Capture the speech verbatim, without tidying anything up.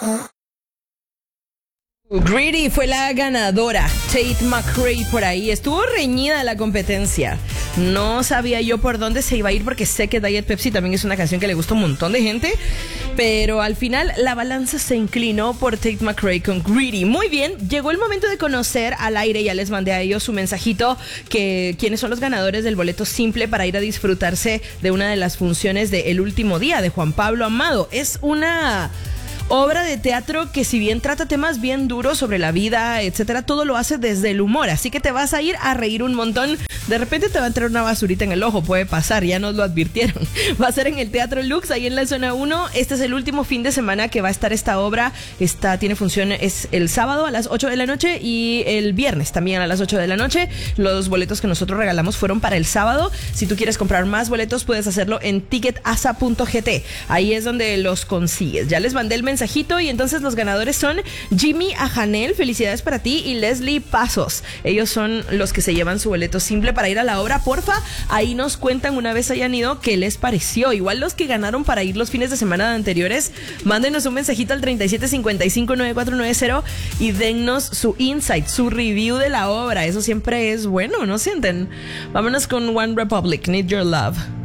Greedy fue la ganadora. Tate McRae por ahí. Estuvo reñida la competencia. No sabía yo por dónde se iba a ir porque sé que Diet Pepsi también es una canción que le gusta un montón de gente. Pero al final la balanza se inclinó por Tate McRae con Greedy. Muy bien, llegó el momento de conocer al aire. Ya les mandé a ellos su mensajito que quiénes son los ganadores del boleto simple para ir a disfrutarse de una de las funciones de El Último Día de Juan Pablo Amado. Es una obra de teatro que, si bien trata temas bien duros sobre la vida, etcétera, todo lo hace desde el humor, así que te vas a ir a reír un montón. De repente te va a entrar una basurita en el ojo, puede pasar, ya nos lo advirtieron. Va a ser en el Teatro Lux, ahí en la zona uno. Este es el último fin de semana que va a estar esta obra. Esta tiene función, es el sábado a las ocho de la noche y el viernes también a las ocho de la noche. Los boletos que nosotros regalamos fueron para el sábado. Si tú quieres comprar más boletos, puedes hacerlo en ticketasa punto gt. Ahí es donde los consigues. Ya les mandé el mensajito y entonces los ganadores son Jimmy Ajanel, felicidades para ti, y Leslie Pasos. Ellos son los que se llevan su boleto simple para ir a la obra. Porfa, ahí nos cuentan una vez hayan ido qué les pareció. Igual los que ganaron para ir los fines de semana anteriores, mándenos un mensajito al treinta y siete cincuenta y cinco noventa y cuatro noventa y dennos su insight, su review de la obra. Eso siempre es bueno, ¿no sienten? Vámonos con One Republic, Need Your Love.